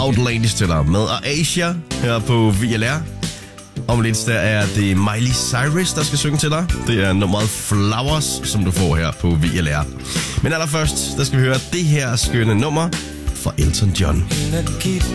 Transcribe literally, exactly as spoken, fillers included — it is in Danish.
Outlandish til dig med Asia her på V L R. Om lidt der er det Miley Cyrus, der skal synge til dig. Det er nummeret Flowers, som du får her på V L R. Men allerførst, der skal vi høre det her skønne nummer fra Elton John.